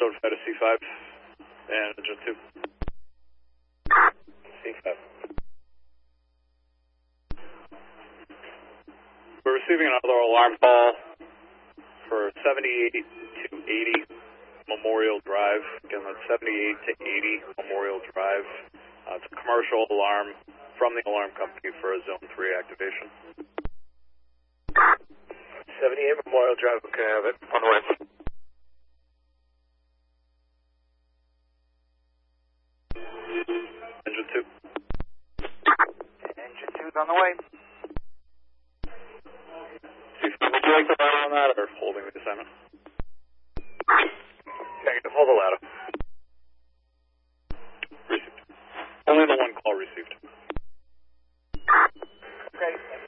notify to C5 and engine 2. C5. We're receiving another alarm call for 78 to 80 Memorial Drive. Again, that's 78 to 80 Memorial Drive. It's a commercial alarm from the alarm company for a Zone 3 activation. 78 Memorial Drive, okay, I have it. On the way. Engine 2. Engine 2's on the way. Would you like to run on that or holding the assignment? Negative, hold the ladder. Received. Only the one call received. Okay.